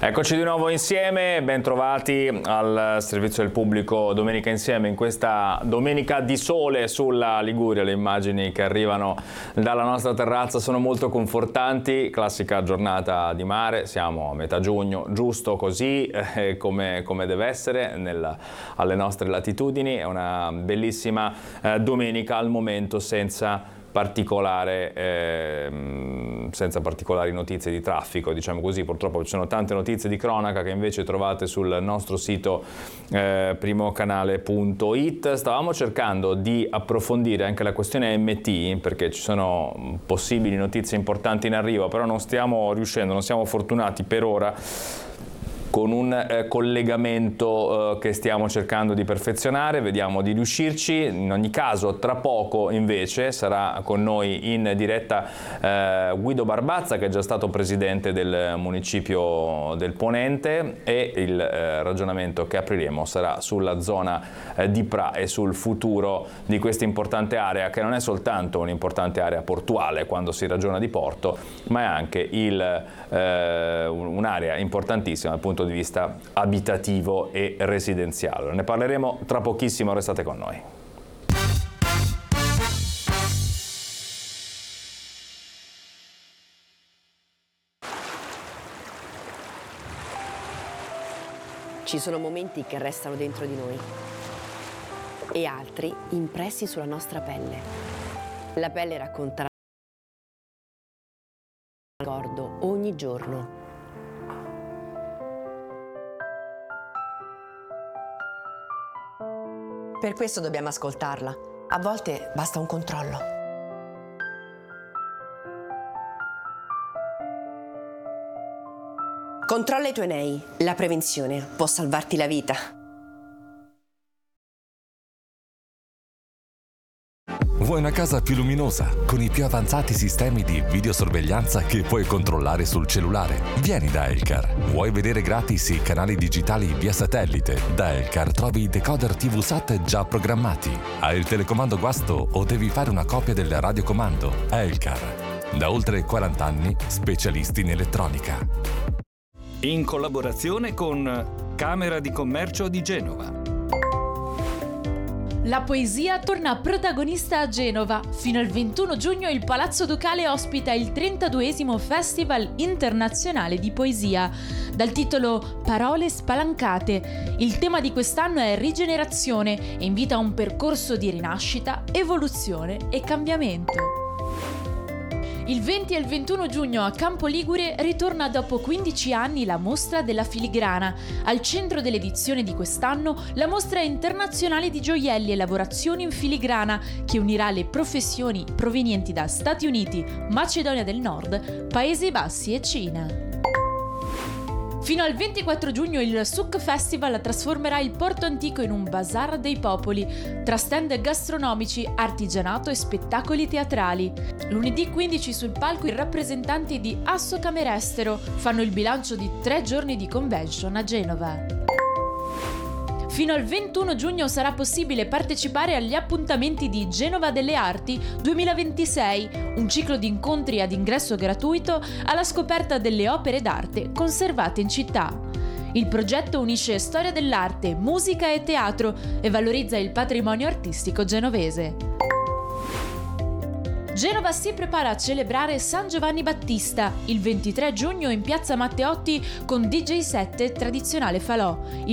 Eccoci di nuovo insieme, ben trovati al servizio del pubblico Domenica Insieme in questa domenica di sole sulla Liguria. Le immagini che arrivano dalla nostra terrazza sono molto confortanti, classica giornata di mare, siamo a metà giugno, giusto così come deve essere alle nostre latitudini. È una bellissima domenica al momento senza particolari notizie di traffico, diciamo così. Purtroppo ci sono tante notizie di cronaca che invece trovate sul nostro sito primocanale.it. Stavamo cercando di approfondire anche la questione MT perché ci sono possibili notizie importanti in arrivo, però non stiamo riuscendo, non siamo fortunati per ora con un collegamento che stiamo cercando di perfezionare, vediamo di riuscirci. In ogni caso, tra poco invece sarà con noi in diretta Guido Barbazza, che è già stato presidente del municipio del Ponente, e il ragionamento che apriremo sarà sulla zona di Pra e sul futuro di questa importante area, che non è soltanto un'importante area portuale quando si ragiona di porto, ma è anche un'area importantissima dal punto di vista abitativo e residenziale. Ne parleremo tra pochissimo, restate con noi. Ci sono momenti che restano dentro di noi e altri impressi sulla nostra pelle. La pelle racconta il ricordo ogni giorno. Per questo dobbiamo ascoltarla. A volte basta un controllo. Controlla i tuoi nei. La prevenzione può salvarti la vita. Vuoi una casa più luminosa, con i più avanzati sistemi di videosorveglianza che puoi controllare sul cellulare? Vieni da Elcar. Vuoi vedere gratis i canali digitali via satellite? Da Elcar trovi i decoder TV SAT già programmati. Hai il telecomando guasto o devi fare una copia del radiocomando? Elcar. Da oltre 40 anni, specialisti in elettronica. In collaborazione con Camera di Commercio di Genova. La poesia torna protagonista a Genova. Fino al 21 giugno il Palazzo Ducale ospita il 32esimo Festival Internazionale di Poesia, dal titolo Parole spalancate. Il tema di quest'anno è rigenerazione e invita a un percorso di rinascita, evoluzione e cambiamento. Il 20 e il 21 giugno a Campo Ligure ritorna dopo 15 anni la Mostra della Filigrana. Al centro dell'edizione di quest'anno la Mostra internazionale di gioielli e lavorazioni in filigrana, che unirà le professioni provenienti da Stati Uniti, Macedonia del Nord, Paesi Bassi e Cina. Fino al 24 giugno il Souk Festival trasformerà il Porto Antico in un bazar dei popoli, tra stand gastronomici, artigianato e spettacoli teatrali. Lunedì 15 sul palco i rappresentanti di Assocamerestero fanno il bilancio di 3 giorni di convention a Genova. Fino al 21 giugno sarà possibile partecipare agli appuntamenti di Genova delle Arti 2026, un ciclo di incontri ad ingresso gratuito alla scoperta delle opere d'arte conservate in città. Il progetto unisce storia dell'arte, musica e teatro e valorizza il patrimonio artistico genovese. Genova si prepara a celebrare San Giovanni Battista il 23 giugno in piazza Matteotti con DJ set e tradizionale falò.